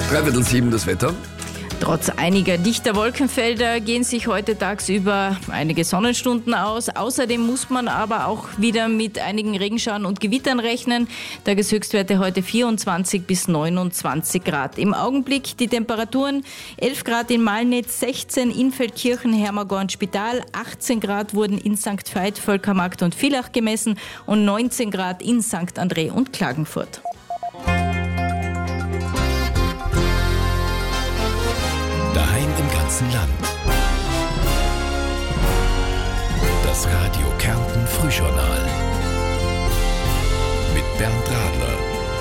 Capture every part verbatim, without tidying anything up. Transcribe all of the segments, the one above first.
Dreiviertel sieben das Wetter. Trotz einiger dichter Wolkenfelder gehen sich heute tagsüber einige Sonnenstunden aus. Außerdem muss man aber auch wieder mit einigen Regenschauern und Gewittern rechnen. Tageshöchstwerte heute vierundzwanzig bis neunundzwanzig Grad. Im Augenblick die Temperaturen elf Grad in Malnitz, sechzehn in Feldkirchen, Hermagor Spital, achtzehn Grad wurden in Sankt Veit, Völkermarkt und Villach gemessen und neunzehn Grad in Sankt André und Klagenfurt. Daheim im ganzen Land. Das Radio Kärnten Frühjournal mit Bernd Radler.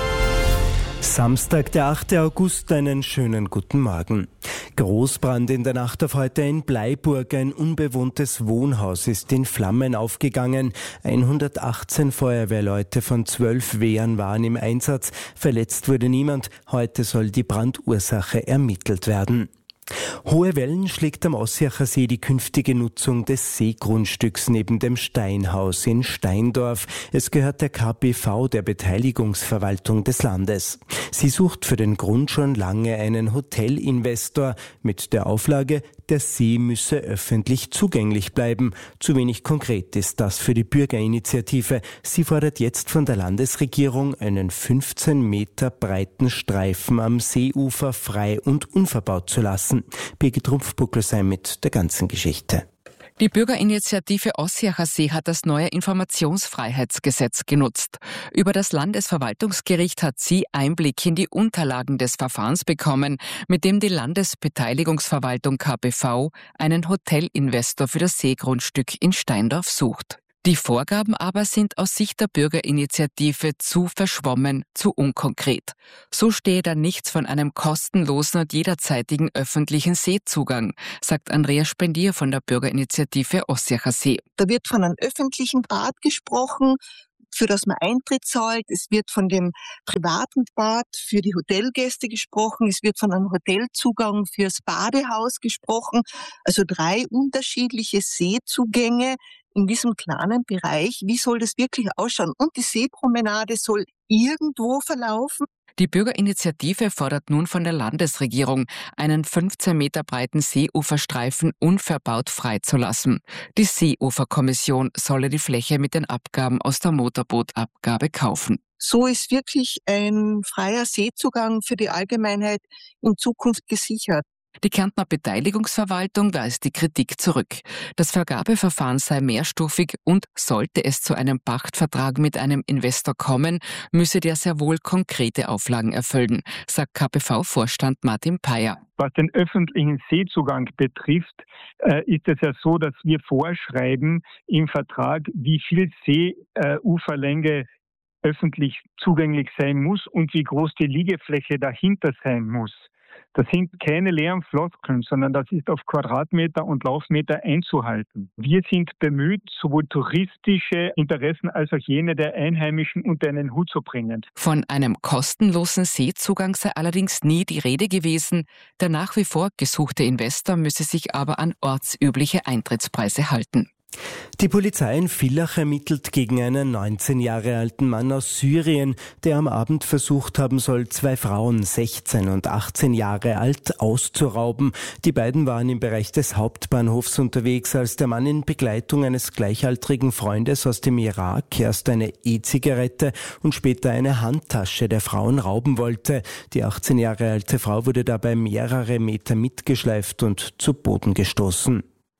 Samstag, der achte August, einen schönen guten Morgen. Großbrand in der Nacht auf heute in Bleiburg. Ein unbewohntes Wohnhaus ist in Flammen aufgegangen. hundertachtzehn Feuerwehrleute von zwölf Wehren waren im Einsatz. Verletzt wurde niemand. Heute soll die Brandursache ermittelt werden. Hohe Wellen schlägt am Ossiacher See die künftige Nutzung des Seegrundstücks neben dem Steinhaus in Steindorf. Es gehört der K P V, der Beteiligungsverwaltung des Landes. Sie sucht für den Grund schon lange einen Hotelinvestor mit der Auflage, der See müsse öffentlich zugänglich bleiben. Zu wenig konkret ist das für die Bürgerinitiative. Sie fordert jetzt von der Landesregierung, einen fünfzehn Meter breiten Streifen am Seeufer frei und unverbaut zu lassen. Birgit Rumpf-Buckel sei mit der ganzen Geschichte. Die Bürgerinitiative Ossiacher See hat das neue Informationsfreiheitsgesetz genutzt. Über das Landesverwaltungsgericht hat sie Einblick in die Unterlagen des Verfahrens bekommen, mit dem die Landesbeteiligungsverwaltung K P V einen Hotelinvestor für das Seegrundstück in Steindorf sucht. Die Vorgaben aber sind aus Sicht der Bürgerinitiative zu verschwommen, zu unkonkret. So stehe da nichts von einem kostenlosen und jederzeitigen öffentlichen Seezugang, sagt Andrea Spendier von der Bürgerinitiative Ossiacher See. Da wird von einem öffentlichen Bad gesprochen, für das man Eintritt zahlt. Es wird von dem privaten Bad für die Hotelgäste gesprochen. Es wird von einem Hotelzugang fürs Badehaus gesprochen. Also drei unterschiedliche Seezugänge in diesem kleinen Bereich. Wie soll das wirklich ausschauen? Und die Seepromenade soll irgendwo verlaufen. Die Bürgerinitiative fordert nun von der Landesregierung, einen fünfzehn Meter breiten Seeuferstreifen unverbaut freizulassen. Die Seeuferkommission solle die Fläche mit den Abgaben aus der Motorbootabgabe kaufen. So ist wirklich ein freier Seezugang für die Allgemeinheit in Zukunft gesichert. Die Kärntner Beteiligungsverwaltung weist die Kritik zurück. Das Vergabeverfahren sei mehrstufig und sollte es zu einem Pachtvertrag mit einem Investor kommen, müsse der sehr wohl konkrete Auflagen erfüllen, sagt K P V-Vorstand Martin Peyer. Was den öffentlichen Seezugang betrifft, äh, ist es ja so, dass wir vorschreiben im Vertrag, wie viel Seeuferlänge äh, öffentlich zugänglich sein muss und wie groß die Liegefläche dahinter sein muss. Das sind keine leeren Floskeln, sondern das ist auf Quadratmeter und Laufmeter einzuhalten. Wir sind bemüht, sowohl touristische Interessen als auch jene der Einheimischen unter einen Hut zu bringen. Von einem kostenlosen Seezugang sei allerdings nie die Rede gewesen. Der nach wie vor gesuchte Investor müsse sich aber an ortsübliche Eintrittspreise halten. Die Polizei in Villach ermittelt gegen einen neunzehn Jahre alten Mann aus Syrien, der am Abend versucht haben soll, zwei Frauen, sechzehn und achtzehn Jahre alt, auszurauben. Die beiden waren im Bereich des Hauptbahnhofs unterwegs, als der Mann in Begleitung eines gleichaltrigen Freundes aus dem Irak erst eine E-Zigarette und später eine Handtasche der Frauen rauben wollte. Die achtzehn Jahre alte Frau wurde dabei mehrere Meter mitgeschleift und zu Boden gestoßen.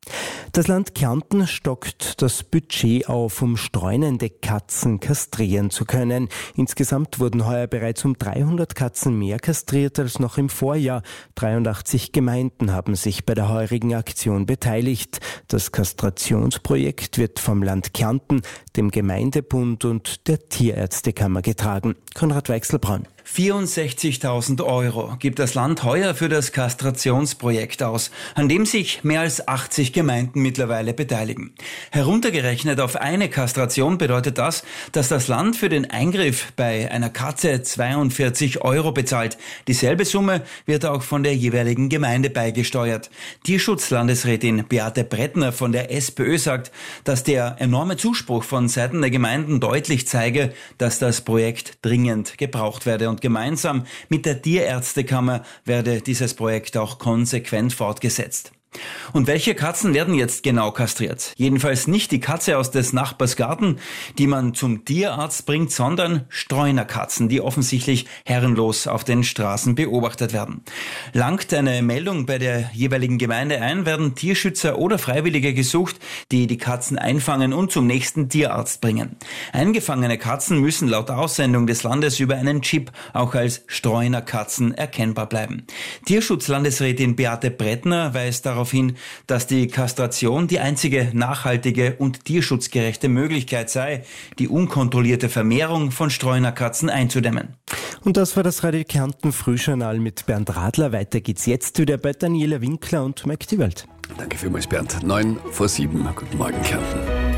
Das Land Kärnten stockt das Budget auf, um streunende Katzen kastrieren zu können. Insgesamt wurden heuer bereits um dreihundert Katzen mehr kastriert als noch im Vorjahr. dreiundachtzig Gemeinden haben sich bei der heurigen Aktion beteiligt. Das Kastrationsprojekt wird vom Land Kärnten, dem Gemeindebund und der Tierärztekammer getragen. Konrad Weichselbraun. vierundsechzigtausend Euro gibt das Land heuer für das Kastrationsprojekt aus, an dem sich mehr als achtzig Gemeinden mittlerweile beteiligen. Heruntergerechnet auf eine Kastration bedeutet das, dass das Land für den Eingriff bei einer Katze zweiundvierzig Euro bezahlt. Dieselbe Summe wird auch von der jeweiligen Gemeinde beigesteuert. Tierschutzlandesrätin Beate Brettner von der SPÖ sagt, dass der enorme Zuspruch von Seiten der Gemeinden deutlich zeige, dass das Projekt dringend gebraucht werde. und gemeinsam mit der Tierärztekammer werde dieses Projekt auch konsequent fortgesetzt. Und welche Katzen werden jetzt genau kastriert? Jedenfalls nicht die Katze aus des Nachbars Garten, die man zum Tierarzt bringt, sondern Streunerkatzen, die offensichtlich herrenlos auf den Straßen beobachtet werden. Langt eine Meldung bei der jeweiligen Gemeinde ein, werden Tierschützer oder Freiwillige gesucht, die die Katzen einfangen und zum nächsten Tierarzt bringen. Eingefangene Katzen müssen laut Aussendung des Landes über einen Chip auch als Streunerkatzen erkennbar bleiben. Tierschutzlandesrätin Beate Brettner weist darauf hin, dass die Kastration die einzige nachhaltige und tierschutzgerechte Möglichkeit sei, die unkontrollierte Vermehrung von Streunerkatzen einzudämmen. Und das war das Radio Kärnten Frühjournal mit Bernd Radler. Weiter geht's jetzt wieder bei Daniela Winkler und Mike die Welt. Danke vielmals, Bernd. Neun vor sieben. Guten Morgen, Kärnten.